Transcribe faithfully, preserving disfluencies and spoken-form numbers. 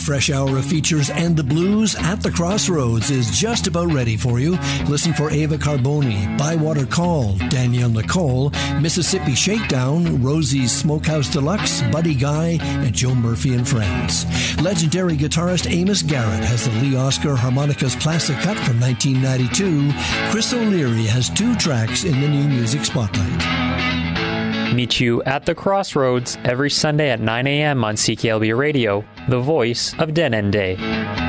fresh hour of features and the blues at the Crossroads is just about ready for you. Listen for Ava Carboni, Bywater Call, Danielle Nicole, Mississippi Shakedown, Rosie's Smokehouse Deluxe, Buddy Guy, and Joe Murphy and Friends. Legendary guitarist Amos Garrett has the Lee Oscar Harmonicas Classic Cut from nineteen ninety-two. Chris O'Leary has two tracks in the New Music Spotlight. Meet you at the Crossroads every Sunday at nine a.m. on C K L B Radio, the voice of Dead End Day.